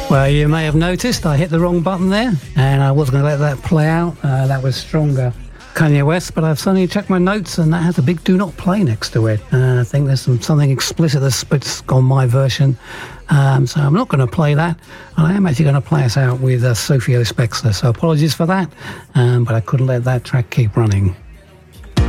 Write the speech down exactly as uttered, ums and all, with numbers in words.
Well, you may have noticed I hit the wrong button there, and I wasn't going to let that play out. Uh, that was Stronger, Kanye West, but I've suddenly checked my notes and that has a big do not play next to it. Uh, I think there's some something explicit that's on my version, um, so I'm not going to play that. And I am actually going to play us out with uh, Sophie Spexler, so apologies for that, um, but I couldn't let that track keep running.